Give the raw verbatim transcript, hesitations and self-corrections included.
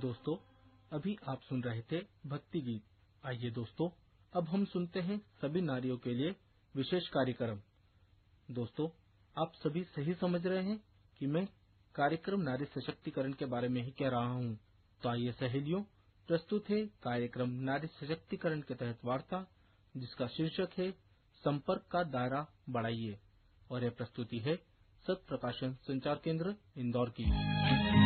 दोस्तों, अभी आप सुन रहे थे भक्ति गीत। आइए दोस्तों, अब हम सुनते हैं सभी नारियों के लिए विशेष कार्यक्रम। दोस्तों, आप सभी सही समझ रहे हैं कि मैं कार्यक्रम नारी सशक्तिकरण के बारे में ही कह रहा हूँ। तो आइए सहेलियों, प्रस्तुत है कार्यक्रम नारी सशक्तिकरण के तहत वार्ता, जिसका शीर्षक है संपर्क का दायरा बढ़ाइए, और यह प्रस्तुति है सत प्रकाशन संचार केंद्र इंदौर की।